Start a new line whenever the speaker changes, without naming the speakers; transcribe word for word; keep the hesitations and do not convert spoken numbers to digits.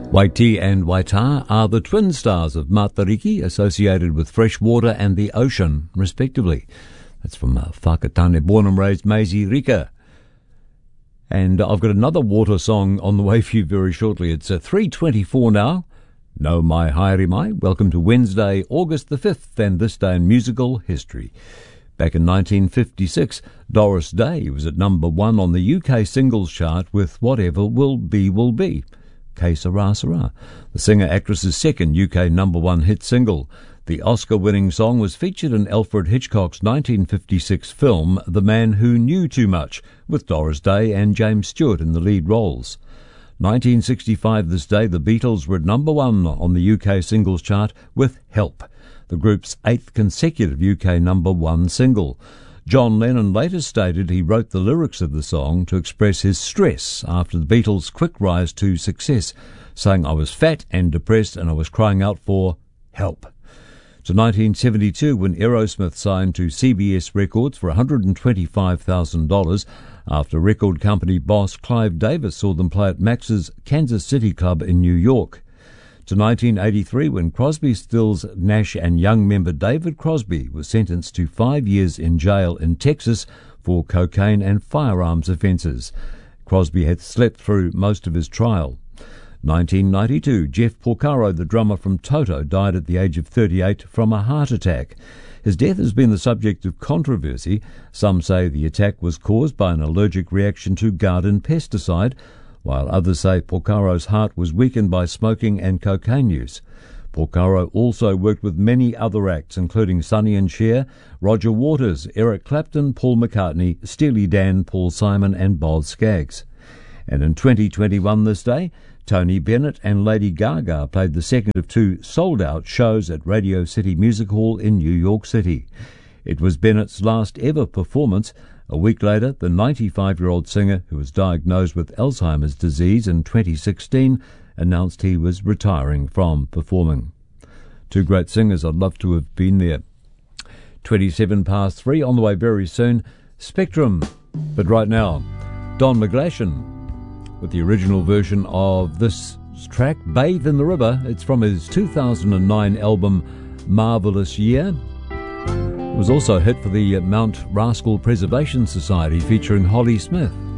Waiti and Waita are the twin stars of Matariki, associated with fresh water and the ocean, respectively. That's from uh, Whakatane, born and raised Maisie Rika. And I've got another water song on the way for you very shortly. It's uh, three twenty-four now. No mai haere mai. Welcome to Wednesday, August the fifth, and this day in musical history. Back in nineteen fifty-six, Doris Day was at number one on the U K singles chart with Whatever Will Be Will Be. Que Sera Sera, the singer-actress's second U K number one hit single. The Oscar-winning song was featured in Alfred Hitchcock's nineteen fifty-six film The Man Who Knew Too Much, with Doris Day and James Stewart in the lead roles. nineteen sixty-five this day, the Beatles were at number one on the U K singles chart with Help, the group's eighth consecutive U K number one single. John Lennon later stated he wrote the lyrics of the song to express his stress after the Beatles' quick rise to success, saying, "I was fat and depressed and I was crying out for help." To nineteen seventy-two, when Aerosmith signed to C B S Records for one hundred twenty-five thousand dollars after record company boss Clive Davis saw them play at Max's Kansas City Club in New York. To nineteen eighty-three, when Crosby, Stills, Nash and Young member David Crosby was sentenced to five years in jail in Texas for cocaine and firearms offences. Crosby had slept through most of his trial. nineteen ninety-two, Jeff Porcaro, the drummer from Toto, died at the age of thirty-eight from a heart attack. His death has been the subject of controversy. Some say the attack was caused by an allergic reaction to garden pesticide, while others say Porcaro's heart was weakened by smoking and cocaine use. Porcaro also worked with many other acts, including Sonny and Cher, Roger Waters, Eric Clapton, Paul McCartney, Steely Dan, Paul Simon and Boz Scaggs. And in twenty twenty-one this day, Tony Bennett and Lady Gaga played the second of two sold-out shows at Radio City Music Hall in New York City. It was Bennett's last ever performance. A week later, the ninety-five-year-old singer, who was diagnosed with Alzheimer's disease in twenty sixteen, announced he was retiring from performing. Two great singers, I'd love to have been there. twenty-seven past three, on the way very soon, Spectrum. But right now, Don McGlashan with the original version of this track, Bathe in the River. It's from his two thousand nine album, Marvelous Year. It was also a hit for the Mount Rascal Preservation Society, featuring Holly Smith.